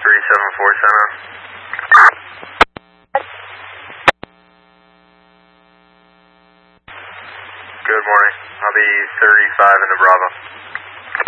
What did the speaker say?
374 Center. Good morning. I'll be 35 in the Bravo.